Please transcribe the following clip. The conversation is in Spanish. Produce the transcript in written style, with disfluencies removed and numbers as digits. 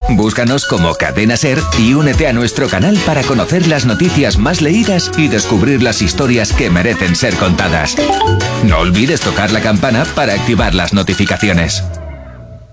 Búscanos como Cadena Ser y únete a nuestro canal para conocer las noticias más leídas y descubrir las historias que merecen ser contadas. No olvides tocar la campana para activar las notificaciones.